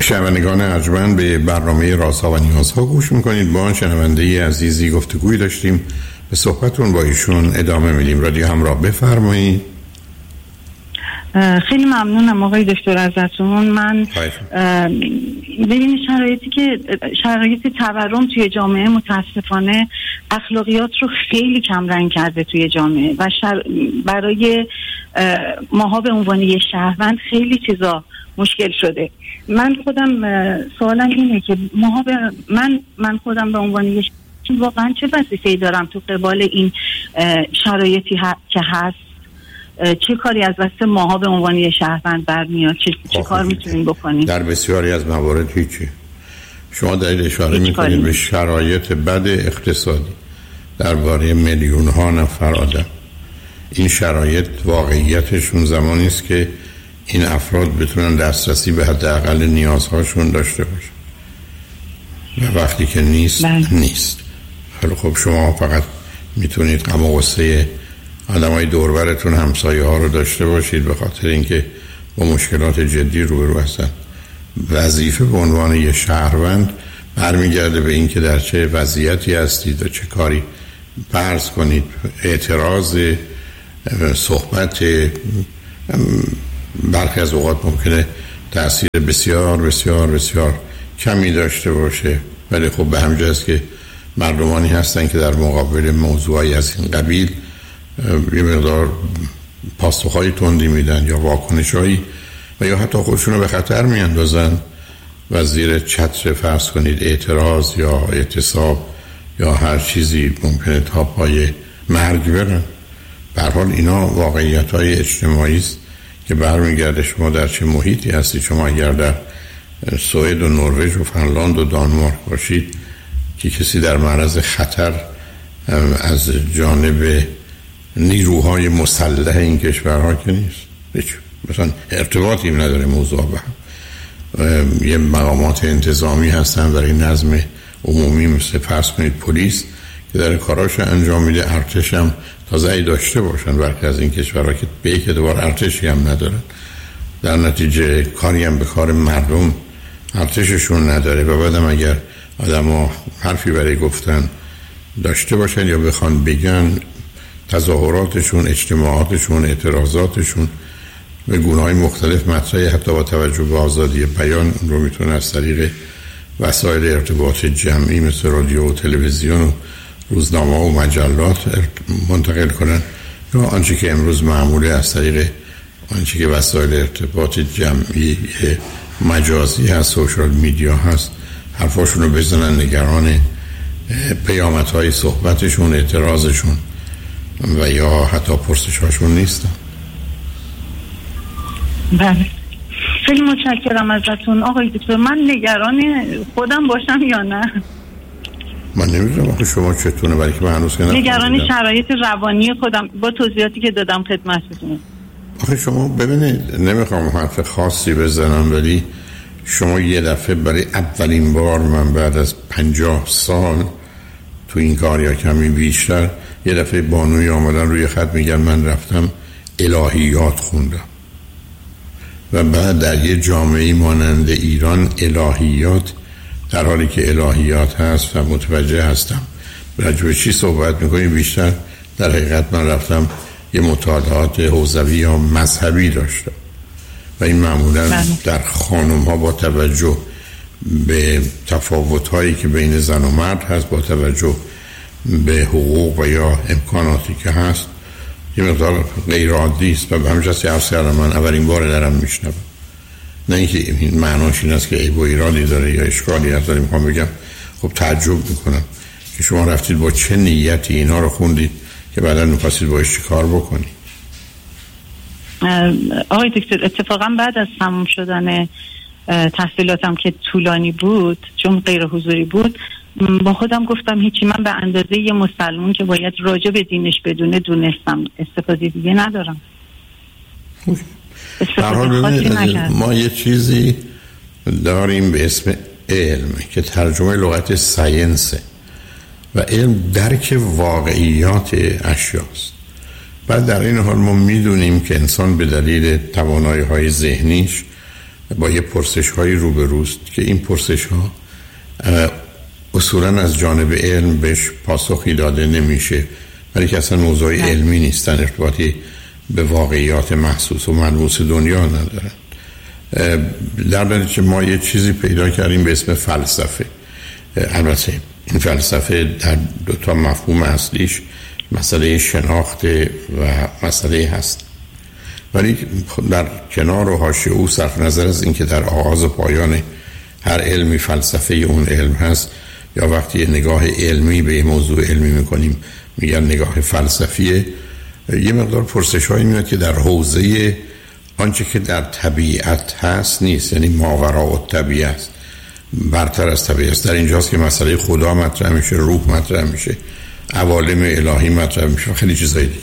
شنوندگان ارجمند، به برنامه رازها و نیازها گوش میکنید. با شنونده عزیزی گفتگوی داشتیم، به صحبتون با ایشون ادامه میدیم. رادیو همراه، بفرمایید. خیلی ممنونم آقای دکتر ازتون. من ببینید شرایط تورم توی جامعه متاسفانه اخلاقیات رو خیلی کم رنگ کرده توی جامعه و برای ماها به عنوان یه شهروند خیلی چیزا مشکل شده. من خودم سوالم اینه که من خودم به عنوان یه شهروند واقعا چه وظیفه‌ای دارم تو قبال این شرایطی که هست؟ چه کاری از دست ماها به عنوان یه شهروند برمیاد؟ چه کار میتونیم بکنیم؟ در بسیاری از موارد هیچی. شما دارید اشاره میکنید به شرایط بد اقتصادی درباره میلیون ها نفر آدم. این شرایط واقعیتشون زمانی است که این افراد بتونن دسترسی به حداقل نیازهاشون داشته باشن و وقتی که نیست نیست. خیلی خب، شما فقط میتونید غم و غصه آدمای دوربرتون، همسایه ها رو داشته باشید به خاطر اینکه با مشکلات جدی روبرو هستن. وظیفه به عنوان یه شهروند برمیگرده به اینکه در چه وضعیتی هستید و چه کاری. فرض کنید اعتراض، صحبت، برخی از اوقات ممکنه تأثیر بسیار بسیار بسیار کمی داشته باشه، ولی خب به همین جاست که مردمانی هستن که در مقابل موضوعی از این قبیل یه مقدار پاسخهای تندی میدن یا واکنشهایی و یا حتی خودشون رو به خطر میاندازن و زیر چتر فرض کنید اعتراض یا اعتصاب یا هر چیزی ممکنه تا پای مرگ برن. به هر حال اینا واقعیت‌های اجتماعی است که برمیگرده شما در چه محیطی هستید. شما اگر در سوئد و نروژ و فنلاند و دانمارک باشید که کسی در معرض خطر از جانب نیروهای مسلح این کشورها که نیست، مثلا ارتباطی نداره موضوع به هم. یه مقامات انتظامی هستن برای نظم عمومی، مثل فرض کنید پلیس که در کاراش انجام میده، ارتش هم تازه داشته باشن. برخی از این کشورها که به یک اعتبار ارتشی هم ندارن، در نتیجه کاری هم به کار مردم ارتششون نداره و بعدم اگر آدم ها حرفی برای گفتن داشته باشن یا بخوان بگن، تظاهراتشون، اجتماعاتشون، اعتراضاتشون به گونه‌های مختلف مطرحه، حتی با توجه به آزادی بیان رو میتونن از طریق وسایل ارتباط جمعی مثل رادیو و تلویزیون و روزنامه و مجلات منتقل کنن، یا آنچه که امروز معموله از طریق آنچه که وسایل ارتباط جمعی مجازی هست، سوشال میدیا هست، حرفاشون رو بزنن، نگران پیامدهای صحبتشون، اعتراضشون و یا حتی پرسشاشون نیستن. بله، خیلی متشکرم ازتون آقای دکتر. من نگران خودم باشم یا نه؟ من نمیدونم آخه شما چطوره، ولی که من هنوز که نگران شرایط روانی خودم با توضیحاتی که دادم خدمتتون. آخه شما ببینید، نمیخوام حرف خاصی بزنم، ولی شما یه دفعه برای اولین بار، من بعد از 50 سال تو این کار یا کمی بیشتر، یه دفعه بانوی آمدن روی خط میگن من رفتم الهیات خوندم و بعد در یه جامعه مانند ایران الهیات، در حالی که الهیات هست و متوجه هستم راجع به چی صحبت میکنیم، بیشتر در حقیقت من رفتم یه مطالعات حوزوی یا مذهبی داشتم و این معمولا در خانم ها با توجه به تفاوت هایی که بین زن و مرد هست، با توجه به حقوق و یا امکاناتی که هست، یه مقدار غیر عادی است و به همین جاست عرض کردم من اولین بار دارم میشنوم. نه اینکه این معناش این است که عیب و ایرادی داره یا اشکالی هست، دارم میخوام بگم خب تعجب میکنم که شما رفتید با چه نیتی اینا رو خوندید که بعدا میخواستید باش چی کار بکنید. آقای دکتر، اتفاقا بعد از تموم شدن تحصیلاتم که طولانی بود چون غیر حضوری بود، با خودم گفتم هیچی، من به اندازه یه مسلمون که باید راجع به دینش بدونه دونستم، استفاده دیگه ندارم. ما یه چیزی داریم به اسم علم که ترجمه لغت ساینسه و علم درک واقعیات اشیاست. بعد در این حال ما میدونیم که انسان به دلیل توانایی‌های ذهنیش با یه پرسش هایی روبروست که این پرسش ها اصولا از جانب علم بهش پاسخی داده نمیشه، ولی که اصلا موضوع علمی نیستن، ارتباطی به واقعیات محسوس و ملموس دنیا ندارن. در نتیجه ما یه چیزی پیدا کردیم به اسم فلسفه. البته این فلسفه در دو تا مفهوم اصلیش مسئله شناخت و مسئله هست، ولی در کنار و حاشیه او صرف نظر از اینکه در آغاز و پایان هر علمی فلسفه اون علم هست، یا وقتی یه نگاه علمی به موضوع علمی میکنیم میگن نگاه فلسفیه، یه مقدار پرسش هایی میاد که در حوزه آنچه که در طبیعت هست نیست، یعنی ماوراء الطبیعه است، برتر از طبیعت است. در اینجاست که مسئله خدا مطرح میشه، روح مطرح میشه، عوالم الهی مطرح میشه، خیلی چیزایی دیگه.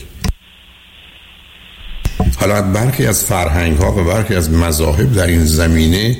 حالا برخی از فرهنگ ها و برخی از مذاهب در این زمینه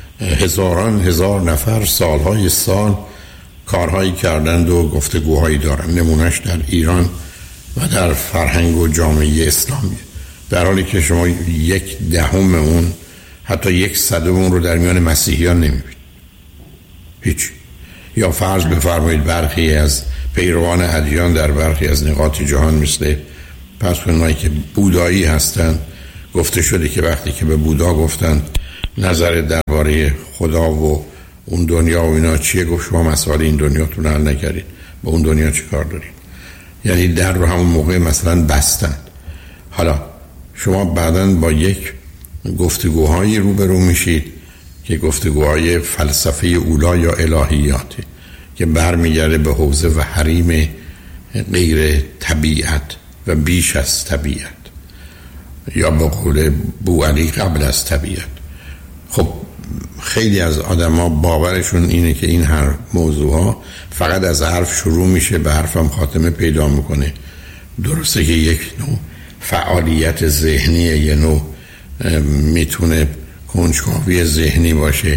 هزار نفر سالهای سال کارهایی کردند و گفتگوهایی دارند. نمونهش در ایران و در فرهنگ و جامعه اسلامی، در حالی که شما 1/10 اون، حتی 1/100 اون رو در میان مسیحیان نمیبینید. هیچ. یا فرض بفرمایید برخی از پیروان ادیان در برخی از نقاط جهان مثل پس اونایی که بودایی هستند، گفته شده که وقتی که به بودا گفتن نظر درباره خدا و اون دنیا و اینا چیه، گفت شما مسائل این دنیاتون حل نکردید، با اون دنیا چی کار دارید؟ یعنی در رو همون موقع مثلا بستن. حالا شما بعداً با یک گفتگوهایی روبرو میشید که گفتگوهای فلسفه اولا یا الهیاته که برمیگرده به حوزه و حریم غیر طبیعت و بیش از طبیعت، یا به قول بوعلی قبل از طبیعت. خب خیلی از آدم ها باورشون اینه که این هر موضوع ها فقط از حرف شروع میشه به حرف هم خاتمه پیدا میکنه. درسته که یک نوع فعالیت ذهنیه، یه نوع میتونه کنجکاوی ذهنی باشه،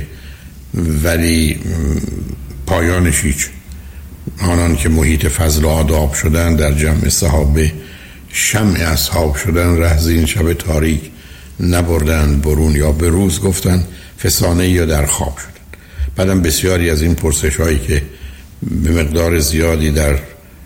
ولی پایانش هیچ. آنان که محیط فضل و آداب شدن در جمع صحابه شمع اصحاب شدن، رهزین شب تاریک نبردن برون، یا به روز گفتن فسانه یا در خواب شدن. بعدم بسیاری از این پرسش هایی که به مقدار زیادی در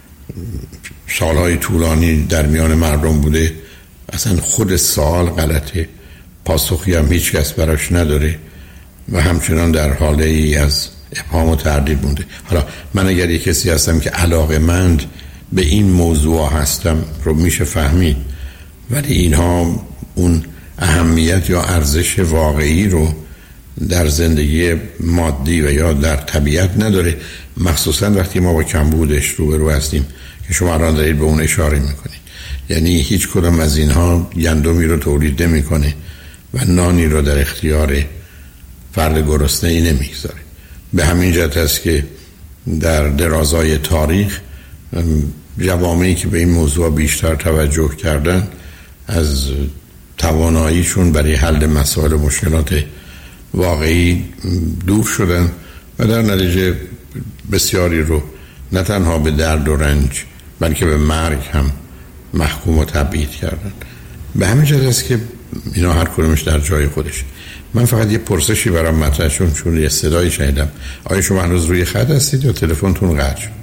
سالهای طولانی در میان مردم بوده، اصلا خود سوال غلطه، پاسخی هم هیچ کس براش نداره و همچنان در حاله ای از ابهام و تردید مونده. حالا من اگر یک کسی هستم که علاقه‌مند به این موضوع هستم رو میشه فهمید، ولی اینها اون اهمیت یا ارزش واقعی رو در زندگی مادی و یا در طبیعت نداره، مخصوصا وقتی ما با کمبودش روبرو هستیم که شما الان دارید به اون اشاره میکنید. یعنی هیچ کدام از اینها گندمی رو تولید نمیکنه و نانی رو در اختیار فرد گرسنه‌ای نمیگذاره. به همین جهت است که در درازای تاریخ جوامعی که به این موضوع بیشتر توجه کردن از تواناییشون برای حل مسائل و مشکلات واقعی دور شدن و در نتیجه بسیاری رو نه تنها به درد و رنج بلکه به مرگ هم محکوم و تبعید کردن. به همین جهت است که اینا هر کدومش در جای خودش. من فقط یه پرسشی برام مطرح شد، چون یه صدایی شنیدم. آیا شما هنوز روی خط هستید یا تلفنتون قطع شد؟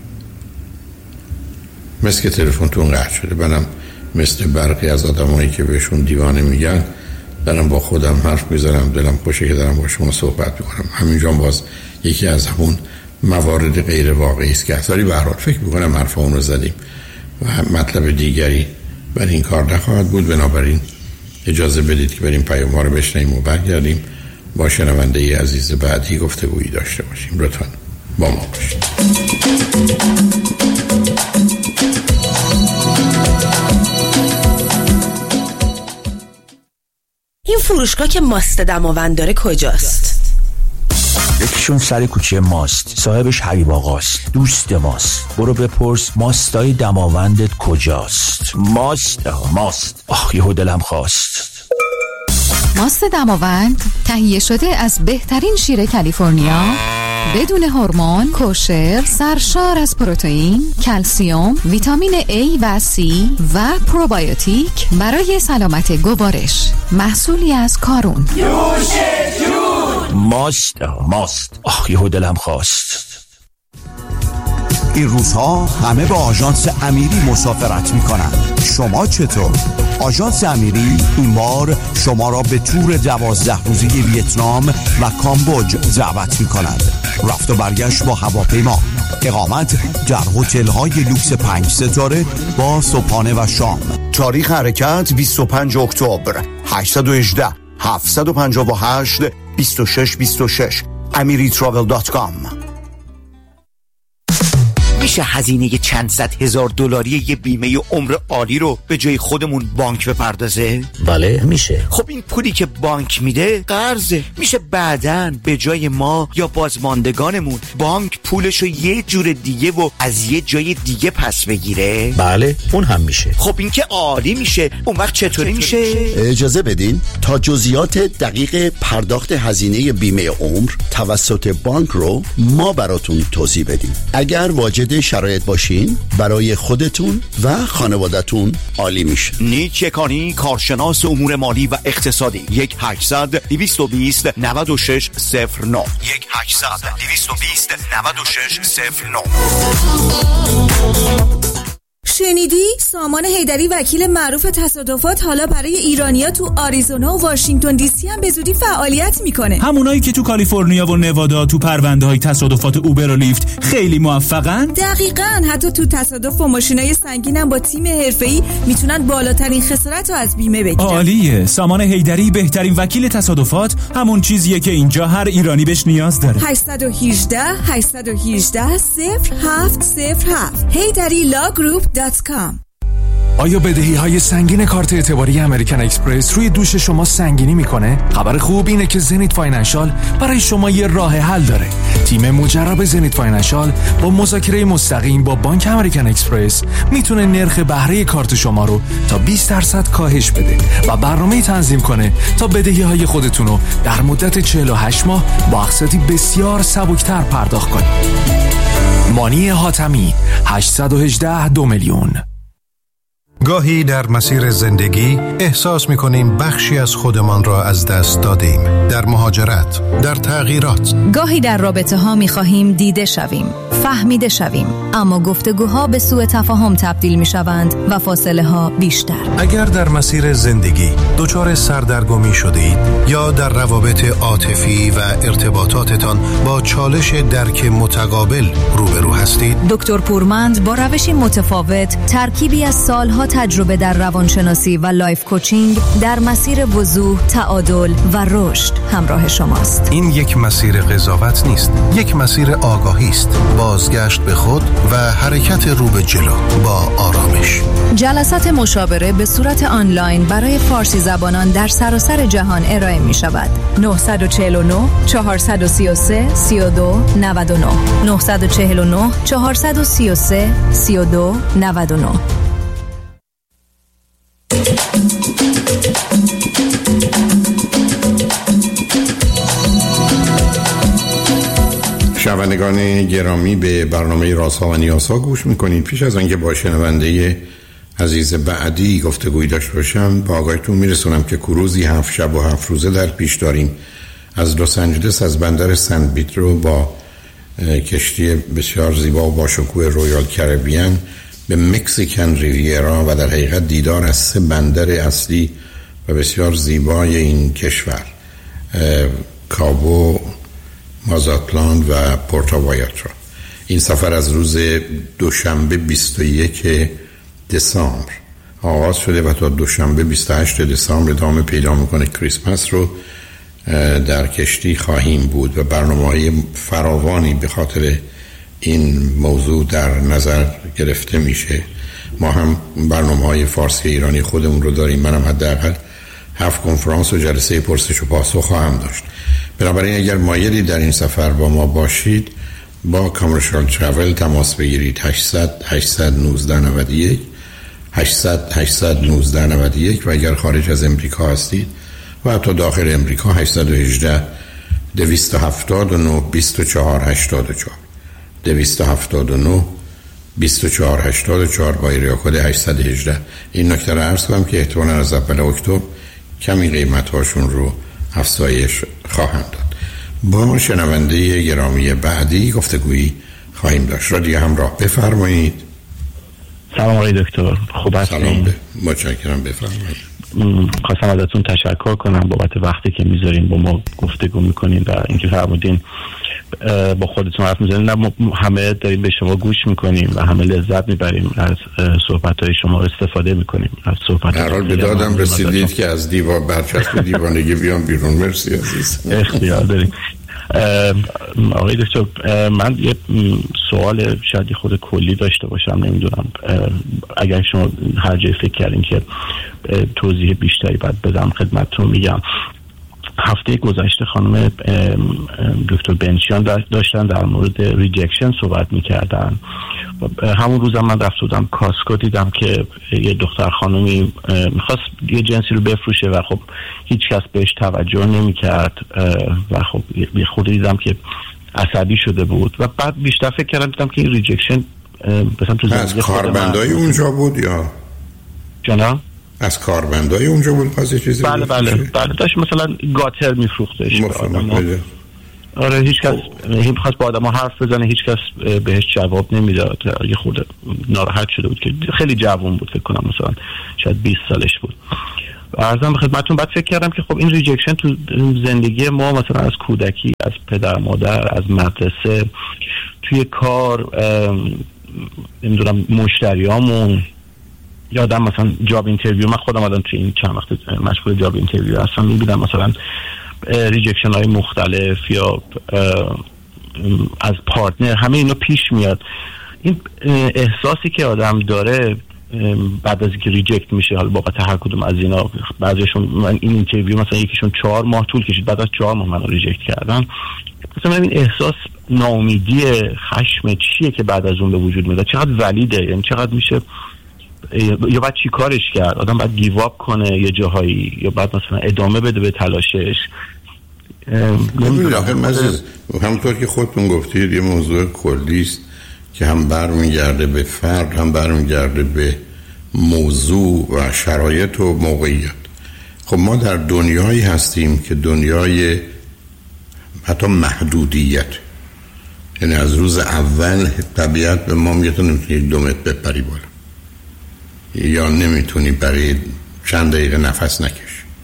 مثل که تلفنتون قطع شده. منم مثل برخی از آدمایی که بهشون دیوانه میگن دارم با خودم حرف میزنم، دلم خوشه که دارم با شما صحبت میکنم. همینجا باز یکی از همون موارد غیر واقعی است که اصلا به هر حال فکر میکنم حرف اون رو زدیم و مطلب دیگری برای این کار نخواهد بود. بنابراین اجازه بدید که بریم پیام‌ها رو بشنویم و برگردیم با شنونده عزیز بعدی گفتگویی داشته باشیم. لطفاً با ما باشید. این فروشگاه که ماست دماوند داره کجاست؟ یکیشون سر کوچه ماست، صاحبش حبیب آقاست، دوست ماست. برو بپرس ماستای دماوندت کجاست. ماست یهو دلم خواست. ماست دماوند تهیه شده از بهترین شیر کالیفرنیا، بدون هورمون، کوشر، سرشار از پروتئین، کلسیم، ویتامین A و C و پروبیوتیک برای سلامت گوارش. محصولی از کارون. ماست. یهو دلم خواست. این روزها همه به آژانس امیری مسافرت میکنند. شما چطور؟ آژانس امیری این بار شما را به تور 12 روزه ویتنام و کامبوج دعوت میکنند. رفت و برگشت با هواپیما، اقامت در هتل‌های لوکس 5 ستاره با صبحانه و شام. تاریخ حرکت 25 اکتبر. 818 758 2626 amiritravel.com. میشه هزینه چند صد هزار دلاری یه بیمه عمر عالی رو به جای خودمون بانک بپردازه؟ بله میشه. خب این پولی که بانک میده قرضه، میشه بعداً به جای ما یا بازماندگانمون بانک پولشو یه جور دیگه و از یه جای دیگه پس بگیره؟ بله اون هم میشه. خب این که عالی میشه. اون وقت چطوری میشه؟ اجازه بدین تا جزئیات دقیق پرداخت هزینه بیمه عمر توسط بانک رو ما براتون توضیح بدیم. اگر واجد شرایط باشین برای خودتون و خانوادتون عالی میشه. نیک یکانی، کارشناس امور مالی و اقتصادی. 1-800-220-9609 1-800-220-9609. شنیدی؟ سامان حیدری وکیل معروف تصادفات حالا برای ایرانیا تو آریزونا و واشنگتن دی سی هم به زودی فعالیت میکنه. همونایی که تو کالیفرنیا و نوادا تو پرونده‌های تصادفات اوبر و لیفت خیلی موفقن؟ دقیقاً. حتی تو تصادف و ماشینای سنگین هم با تیم حرفه‌ای میتونن بالاترین خسارت رو از بیمه بگیرن. عالیه. سامان حیدری بهترین وکیل تصادفات همون چیزیه که اینجا هر ایرانی بهش نیاز داره. 818 818 0707 HeyDaddyLawGroup.com. آیا بدهی‌های سنگین کارت اعتباری امریکن اکسپرس روی دوش شما سنگینی میکنه؟ خبر خوب اینه که زنیت فاینانشال برای شما یه راه حل داره. تیم مجرب زنیت فاینانشال با مذاکره مستقیم با بانک امریکن اکسپرس میتونه نرخ بهره کارت شما رو تا 20% کاهش بده و برنامه تنظیم کنه تا بدهی‌های خودتون رو در مدت 48 ماه با اقساطی بسیار سبکتر پرداخت کنید. مانی حاتمی 818 2 میلیون. گاهی در مسیر زندگی احساس می‌کنیم بخشی از خودمان را از دست دادیم. در مهاجرت، در تغییرات. گاهی در رابطه ها می‌خواهیم دیده شویم، فهمیده شویم، اما گفتگوها به سوء تفاهم تبدیل می‌شوند و فاصله ها بیشتر. اگر در مسیر زندگی دچار سردرگمی شدید یا در روابط عاطفی و ارتباطاتتان با چالش درک متقابل روبرو هستید، دکتر پورمند با روشی متفاوت، ترکیبی از سالها تجربه در روانشناسی و لایف کوچینگ در مسیر وضوح، تعادل و رشد همراه شماست. این یک مسیر قضاوت نیست، یک مسیر آگاهی است، بازگشت به خود و حرکت رو به جلو با آرامش. جلسات مشاوره به صورت آنلاین برای فارسی زبانان در سراسر جهان ارائه می شود. 949 433 32 99 949 433 32 99. شنوندگان گرامی، به برنامه رازها و نیازها گوش میکنید. پیش از آنکه با شنونده عزیز بعدی گفتگوی داشته باشم، با آگاهیتون میرسونم که کروزی 7 شب و 7 روزه در پیش داریم از لس آنجلس، از بندر سن پیترو با کشتی بسیار زیبا و با شکوه رویال کربیان به مکزیکن ریویرا و در حقیقت دیدار از 3 بندر اصلی و بسیار زیبای این کشور، کابو، مازاتلان و پورتو وایاترا. این سفر از روز دوشنبه 21 دسامبر آغاز شده و تا دوشنبه 28 دسامبر ادامه پیدا میکنه. کریسمس رو در کشتی خواهیم بود و برنامه‌های فراوانی به خاطر این موضوع در نظر گرفته میشه. ما هم برنامه‌های فارسی ایرانی خودمون رو داریم. منم حداقل 7 کنفرانس و جلسه پرسش و پاسخ خواهم داشت. بنابراین اگر مایلی در این سفر با ما باشید، با کامرشال ترافل تماس بگیرید. 800 819 91 800 819 91 و اگر خارج از امریکا هستید و حتی داخل امریکا 818 279 2484 279 2484 با ایریا کد 818. این نکته را عرض کنم که احتمالاً از اول اکتبر کمی قیمت هاشون رو افزایش خواهند داد. با شنونده گرامی بعدی گفتگویی خواهیم داشت. رادیو همراه، بفرمایید. سلام آقای دکتر، خوب هستین؟ سلام، متشکرم، بفرمایید. خواستم ازتون تشکر کنم بابت وقتی که میذارین با ما گفتگو میکنین و اینکه فرمودین با خودتون حرف میزنین. همه داریم به شما گوش میکنیم و همه لذت میبریم از صحبت‌های شما، استفاده میکنیم از صحبت‌های. هر حال به دادم رسیدید که از برچسب دیوانگی بیام بیرون. مرسی عزیز. اختیار داریم. آقای دکتر، من یه سوال شاید خود کلی داشته باشم، نمیدونم اگر شما هر جای فکر کردین که توضیح بیشتری بعد بدم خدمتتون میگم. هفته گذشته خانم دکتر بنچیان داشتن در مورد ریجکشن صحبت میکردن. همون روزم من رفت بودم کاسکو، دیدم که یه دختر خانمی میخواست یه جنسی رو بفروشه و خب هیچ کس بهش توجه نمیکرد و خب خود دیدم که عصبی شده بود و بعد بیشتر فکر کردم دیدم که این ریجکشن مثلا تو از کاربندای اونجا بود یا جناب از کاربندای اونجا بود پس چیزی؟ بله داشت مثلا گاتر میفروختش. آره، هیچ کس میخواست با آدم ها حرف بزنه، هیچ کس بهش جواب نمیداد. یه خورده ناراحت شده بود که خیلی جوان بود، فکر کنم مثلا شاید 20 سالش بود. عرضم به خدمتتون بعد فکر کردم که خب این ریجکشن تو زندگی ما مثلا از کودکی، از پدر مادر، از مدرسه، توی کار، نمیدونم مشتریامون، یادم مثلا جاب اینترویو، من خودم الان توی این چند وقت مشغول جاب اینترویو هستم، میبینم مثلا ریجکشن های مختلف یا از پارتنر، همه اینا پیش میاد. این احساسی که آدم داره بعد از اینکه ریجکت میشه، حالا بابت هر کدوم از اینا، بعضیشون من این اینترویو مثلا یکیشون 4 ماه طول کشید، بعد از 4 ماه منو ریجکت کردن. مثلا این احساس ناامیدی، خشم چیه که بعد از اون به وجود میاد؟ چقدر ولیده؟ یعنی چقدر میشه یا بعد چی کارش کرد؟ آدم باید گیواب کنه یه جاهایی یا بعد مثلا ادامه بده به تلاشش؟ همونطور که خودتون گفتید یه موضوع کلی است که هم برمیگرده به فرد، هم برمیگرده به موضوع و شرایط و موقعیت. خب ما در دنیایی هستیم که دنیای حتی محدودیت، یعنی از روز اول طبیعت به ما میگه تو نمیتونی 2 متر بپری بالا یا نمیتونی برای چند دقیقه نفس نکش.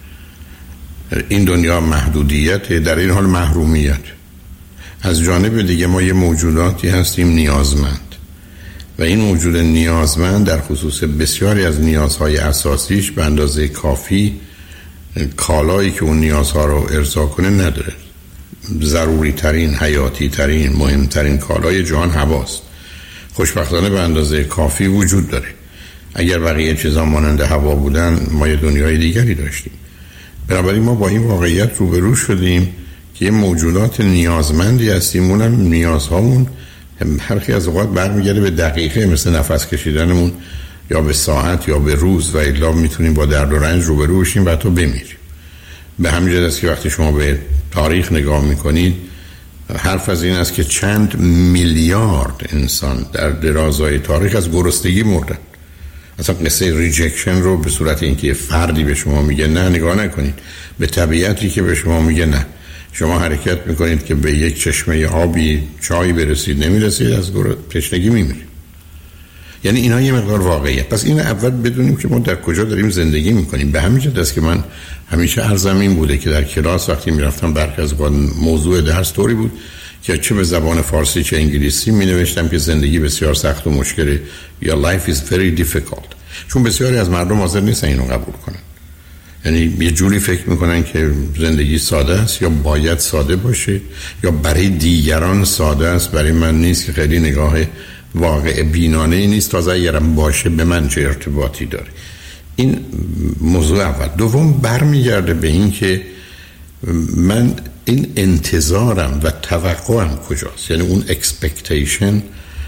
این دنیا محدودیت، در این حال محرومیت. از جانب دیگه ما یه موجوداتی هستیم نیازمند و این موجود نیازمند در خصوص بسیاری از نیازهای اساسیش به اندازه کافی کالایی که اون نیازها رو ارضا کنه نداره. ضروری ترین، حیاتی ترین، مهمترین کالای جهان هواست. خوشبختانه به اندازه کافی وجود داره. اگر بقیه چیزا مانند هوا بودن ما یه دنیای دیگری داشتیم. بنابراین ما با این واقعیت روبرو شدیم که یه موجودات نیازمندی هستیم. اونم نیازهامون برخی از اوقات برمیگرده به دقیقه، مثل نفس کشیدنمون، یا به ساعت یا به روز، و الا میتونیم با درد و رنج روبرو بشیم و تو بمیریم. به همین جهت است که وقتی شما به تاریخ نگاه میکنید، حرف از این است که چند میلیارد انسان در درازای تاریخ از گرسنگی مردن. اصلا قصه ریجکشن رو به صورت اینکه یه فردی به شما میگه نه نگاه نکنید، به طبیعتی که به شما میگه نه. شما حرکت میکنید که به یک چشمه آبی چای برسید، نمیرسید، از تشنگی میمیرید. یعنی اینا یه مقدار واقعیت. پس این اول بدونیم که ما در کجا داریم زندگی میکنیم. به همین جهت است که من همیشه عرضم این بوده که در کلاس وقتی میرفتم برخی از موضوع درس طوری بود که چه به زبان فارسی چه انگلیسی می نوشتم که زندگی بسیار سخت و مشکله، یا life is very difficult، چون بسیاری از مردم حاضر نیستن اینو قبول کنن. یعنی یه جوری فکر میکنن که زندگی ساده است یا باید ساده باشه، یا برای دیگران ساده است، برای من نیست، که خیلی نگاه واقع بینانه نیست. تازه اگرم باشه به من چه ارتباطی داره؟ این موضوع اول. دوم برمیگرده به این که من این انتظارم و توقعم کجاست، یعنی اون اکسپکتیشن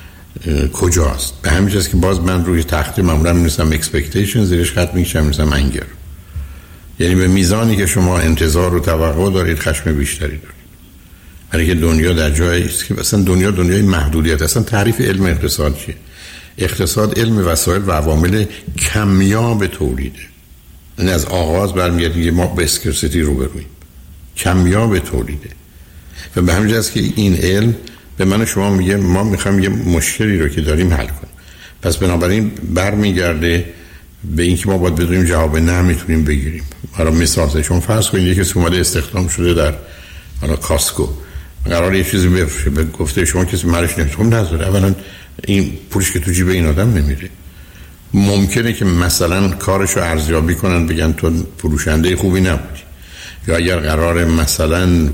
کجاست. به همین جاست که باز من روی تخت معمولا می‌نویسم اکسپکتیشن، زیرش خط می‌کشم می‌نویسم انگر. یعنی به میزانی که شما انتظار و توقع دارید خشم بیشتری دارید. برای که دنیا در جایی است که اصلا دنیای محدودیت. اصلا تعریف علم اقتصاد چیه؟ اقتصاد علم وسایل و عوامل کمیاب تولیده. یعنی از آغاز برمیگردیم که ما به اسکرسیتی روبرویم، کمیاب تولیده. و به همین جهت که این علم به من و شما میگه ما میخوایم یه مشکلی رو که داریم حل کنیم. پس بنابراین برمیگرده به اینکه ما باید بدونیم جواب نه میتونیم بگیریم. حالا مثال چون فرض کنید یکی کسی اومده استخدام شده در حالا کاسکو، قراره یه چیزی بفروشه، به گفته شما کسی مرش نمیتونه نذاره، اولا این پولش که تو جیب این آدم نمیره. ممکنه که مثلا کارشو ارزیابی کنن بگن تو فروشنده خوبی نبودی، یا اگر قراره مثلا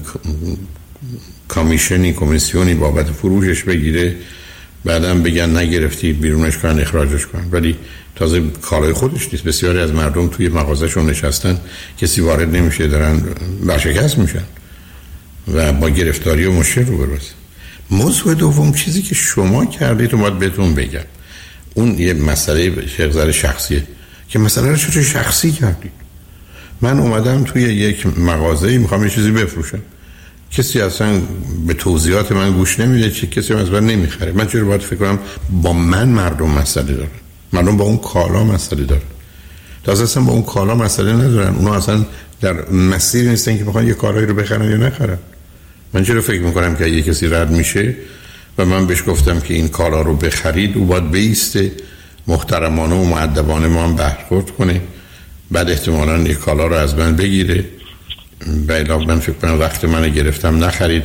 کمیسیونی بابت فروشش بگیره بعداً بگن نگرفتی بیرونش کنن اخراجش کنن، ولی تازه کارای خودش نیست. بسیاری از مردم توی مغازه‌شون نشستن کسی وارد نمیشه، دارن ورشکست میشن و با گرفتاری و مشکل روبرو هستن. موضوع دوم چیزی که شما کردید رو باید بهتون بگم، اون یه مسئله شخصی شخصیه که مسئله رو چطور شخصی کردید. من اومدم توی یک مغازه‌ای میخوام یه چیزی بفروشم، کسی اصلا به توضیحات من گوش نمیده، کسی از من نمیخره. من چرا باید فکر کنم با من مردم مسئله دارن؟ مردم با اون کالا مسئله دارن، تازه اصلا با اون کالا مسئله ندارن، اونا اصلا در مسیر نیستن که بخوان یه کارایی رو بخرن یا نخرن. من چرا فکر میکنم که یه کسی رد میشه و من بهش گفتم که این کالا رو بخرید، او باید بیسته محترمانه و مؤدبانه ما هم برخورد کنه، بعد احتمالاً یه کالا رو از من بگیره. بله من فکر کنم وقت من گرفتم نخرید،